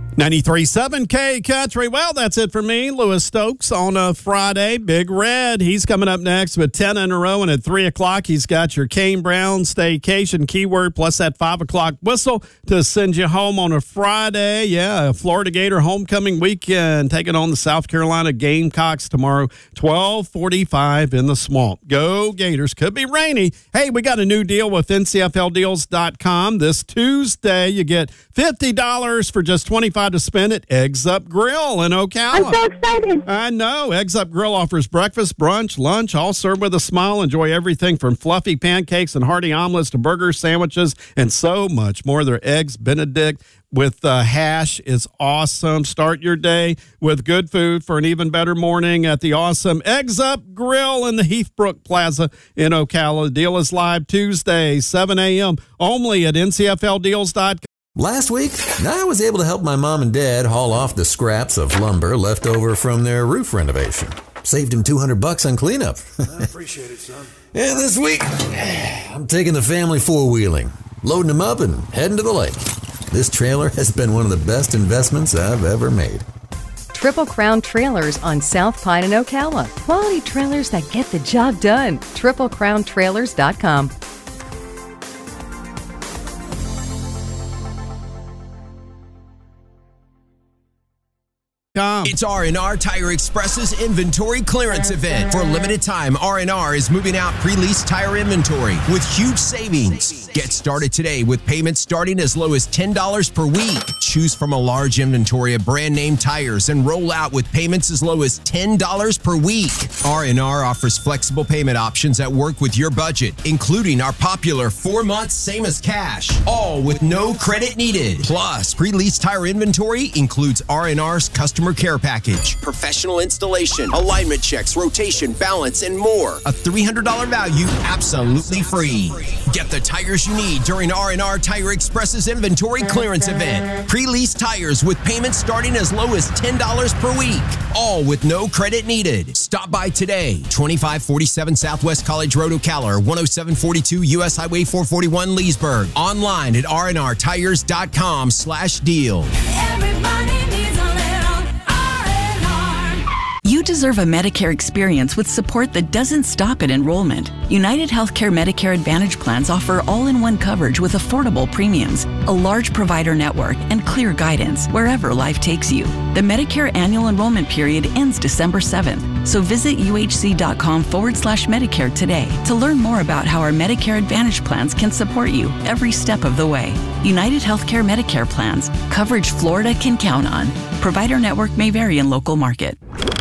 93.7 K Country. Well, that's it for me. Lewis Stokes on a Friday. Big Red. He's coming up next with 10 in a row. And at 3 o'clock, he's got your Kane Brown staycation keyword plus that 5 o'clock whistle to send you home on a Friday. Yeah, Florida Gator homecoming weekend taking on the South Carolina Gamecocks tomorrow, 12:45 in the Swamp. Go Gators. Could be rainy. Hey, we got a new deal with NCFLdeals.com. This Tuesday, you get $50 for just $25 to spend at Eggs Up Grill in Ocala. I'm so excited. I know. Eggs Up Grill offers breakfast, brunch, lunch, all served with a smile. Enjoy everything from fluffy pancakes and hearty omelets to burgers, sandwiches, and so much more. Their Eggs Benedict with hash is awesome. Start your day with good food for an even better morning at the awesome Eggs Up Grill in the Heathbrook Plaza in Ocala. The deal is live Tuesday, 7 a.m. only at NCFLdeals.com. Last week, I was able to help my mom and dad haul off the scraps of lumber left over from their roof renovation. Saved him $200 on cleanup. I appreciate it, son. Yeah, this week, I'm taking the family four-wheeling, loading them up and heading to the lake. This trailer has been one of the best investments I've ever made. Triple Crown Trailers on South Pine and Ocala. Quality trailers that get the job done. TripleCrownTrailers.com. It's R&R Tire Express's inventory clearance event. For a limited time, R&R is moving out pre-leased tire inventory with huge savings. Get started today with payments starting as low as $10 per week. Choose from a large inventory of brand name tires and roll out with payments as low as $10 per week. R&R offers flexible payment options that work with your budget, including our popular 4 months same as cash, all with no credit needed. Plus, pre-leased tire inventory includes R&R's customer care package, professional installation, alignment checks, rotation, balance, and more. A $300 value absolutely free. Get the tires you need during R&R Tire Express's inventory clearance event. Pre-leased tires with payments starting as low as $10 per week, all with no credit needed. Stop by today. 2547 Southwest College Road, Ocala, 10742 U.S. Highway 441 Leesburg. Online at rnrtires.com/deal. Everybody needs a little R&R. You deserve a Medicare experience with support that doesn't stop at enrollment. United Healthcare Medicare Advantage plans offer all-in-one coverage with affordable premiums, a large provider network, and clear guidance wherever life takes you. The Medicare annual enrollment period ends December 7th, so visit uhc.com/Medicare today to learn more about how our Medicare Advantage plans can support you every step of the way. United Healthcare Medicare plans, coverage Florida can count on. Provider network may vary in local market.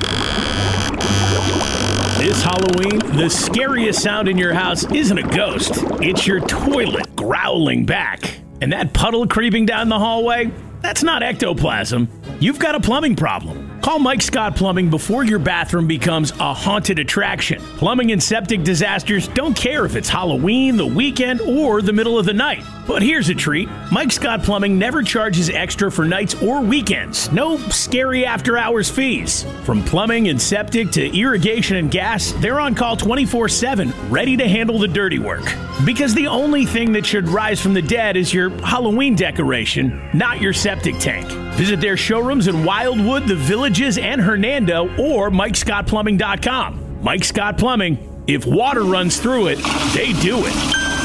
This Halloween, the scariest sound in your house isn't a ghost. It's your toilet growling back. And that puddle creeping down the hallway, that's not ectoplasm. You've got a plumbing problem. Call Mike Scott Plumbing before your bathroom becomes a haunted attraction. Plumbing and septic disasters don't care if it's Halloween, the weekend, or the middle of the night. But here's a treat. Mike Scott Plumbing never charges extra for nights or weekends. No scary after-hours fees. From plumbing and septic to irrigation and gas, they're on call 24/7, ready to handle the dirty work. Because the only thing that should rise from the dead is your Halloween decoration, not your septic tank. Visit their showrooms in Wildwood, The Villages, and Hernando, or MikeScottPlumbing.com. Mike Scott Plumbing. If water runs through it, they do it.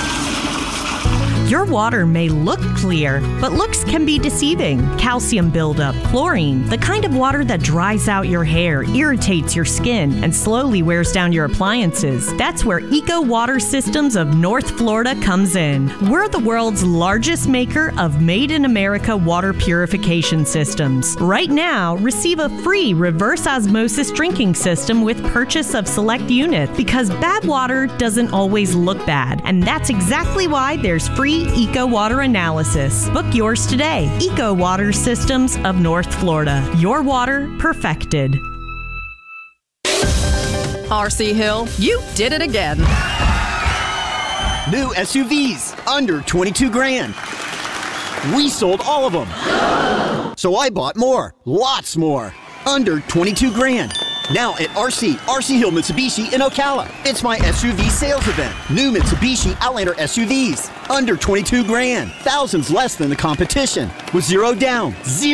Your water may look clear, but looks can be deceiving. Calcium buildup, chlorine, the kind of water that dries out your hair, irritates your skin, and slowly wears down your appliances. That's where Eco Water Systems of North Florida comes in. We're the world's largest maker of made-in-America water purification systems. Right now, receive a free reverse osmosis drinking system with purchase of select units, because bad water doesn't always look bad, and that's exactly why there's free Eco Water analysis. Book yours today. Eco Water Systems of North Florida. Your water perfected. RC Hill, you did it again. New SUVs under 22 grand. We sold all of them. So I bought more, lots more, under 22 grand. Now at RC Hill Mitsubishi in Ocala. It's my SUV sales event. New Mitsubishi Outlander SUVs. Under 22 grand. Thousands less than the competition. With zero down.